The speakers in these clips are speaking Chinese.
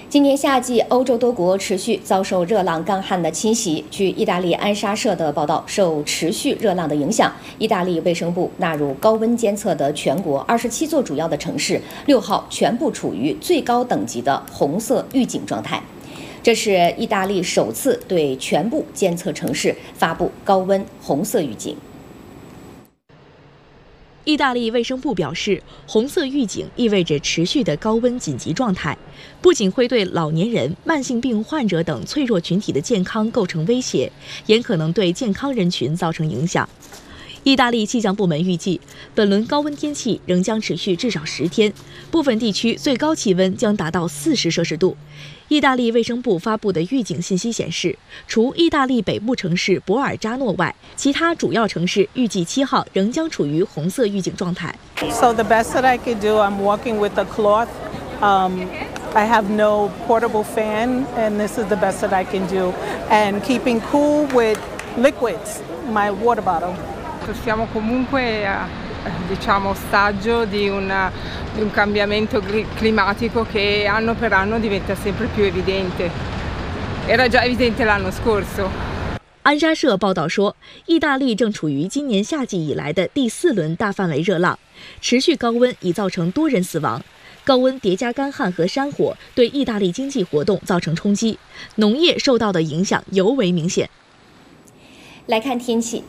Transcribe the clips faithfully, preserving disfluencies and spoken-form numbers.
今年夏季，欧洲多国持续遭受热浪干旱的侵袭。据意大利安莎社的报道，受持续热浪的影响，意大利卫生部纳入高温监测的全国二十七座主要的城市，六号全部处于最高等级的红色预警状态。这是意大利首次对全部监测城市发布高温红色预警。 意大利卫生部表示，红色预警意味着持续的高温紧急状态，不仅会对老年人、慢性病患者等脆弱群体的健康构成威胁，也可能对健康人群造成影响。意大利气象部门预计，本轮高温天气仍将持续至少十天，部分地区最高气温将达到四十摄氏度。 意大利卫生部发布的预警信息显示，除意大利北部城市博尔扎诺外，其他主要城市预计七号仍将处于红色预警状态。 So the best that I could do, I'm working with a cloth. Um, I have no portable fan, and this is the best that I can do. And keeping cool with liquids, my water bottle. Siamo comunque a diciamo ostaggio di un, di un cambiamento climatico che anno per anno diventa sempre più evidente. Era già evidente l'anno scorso. 安莎社报道说，意大利正处于今年夏季以来的第四轮大范围热浪，持续高温已造成多人死亡。高温叠加干旱和山火，对意大利经济活动造成冲击，农业受到的影响尤为明显。 来看天气。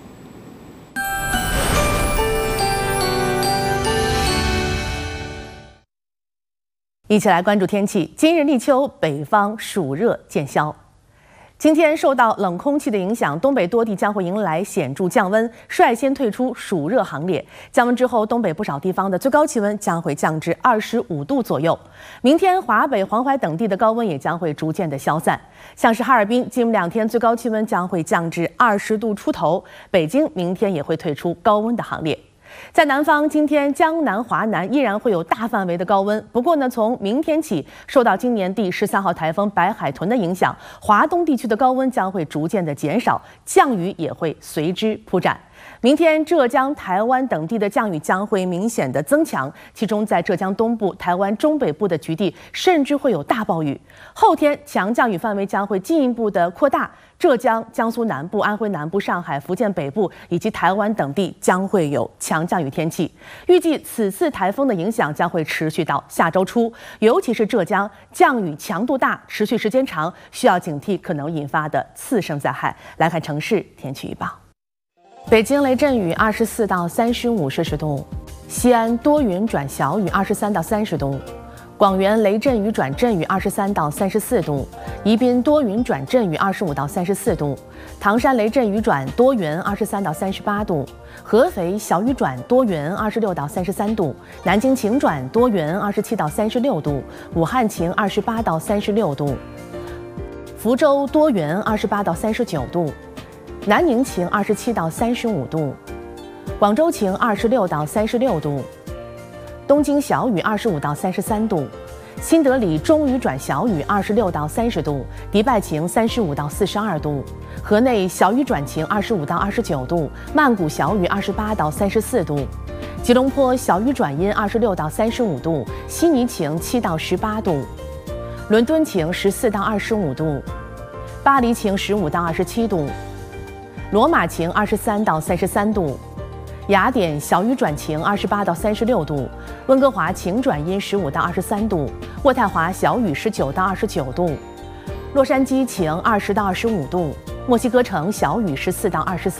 一起来关注天气。今日立秋，北方暑热渐消。今天受到冷空气的影响，东北多地将会迎来显著降温，率先退出暑热行列。降温之后，东北不少地方的最高气温将会降至二十五度左右。明天，华北、黄淮等地的高温也将会逐渐的消散。像是哈尔滨，近两天最高气温将会降至二十度出头。北京明天也会退出高温的行列。 在南方，今天江南、华南依然会有大范围的高温。不过呢，从明天起，受到今年第十三号台风白海豚的影响，华东地区的高温将会逐渐的减少，降雨也会随之铺展。 明天，浙江、台湾等地的降雨将会明显的增强，其中在浙江东部、台湾中北部的局地，甚至会有大暴雨。后天，强降雨范围将会进一步的扩大，浙江、江苏南部、安徽南部、上海、福建北部以及台湾等地将会有强降雨天气。预计此次台风的影响将会持续到下周初，尤其是浙江，降雨强度大，持续时间长，需要警惕可能引发的次生灾害。来看城市天气预报。 北京雷阵雨二十四到三十五摄氏度，西安多云转小雨二十三到三十度，广元雷阵雨转阵雨二十三到三十四度，宜宾多云转阵雨二十五到三十四度，唐山雷阵雨转多云二十三到三十八度，合肥小雨转多云二十六到三十三度，南京晴转多云二十七到三十六度，武汉晴二十八到三十六度，福州多云二十八到三十九度。 南宁晴二十七到三十五度，广州晴二十六到三十六度，东京小雨二十五到三十三度，新德里中雨转小雨二十六到三十度，迪拜晴三十五到四十二度，河内小雨转晴二十五到二十九度，曼谷小雨二十八到三十四度，吉隆坡小雨转阴二十六到三十五度，悉尼晴七到十八度，伦敦晴十四到二十五度，巴黎晴十五到二十七度。 罗马晴二十三到三十三度，雅典小雨转晴二十八到三十六度，温哥华晴转阴十五到二十三度，渥太华小雨十九到二十九度，洛杉矶晴二十到二十五度，墨西哥城小雨十四到二十三。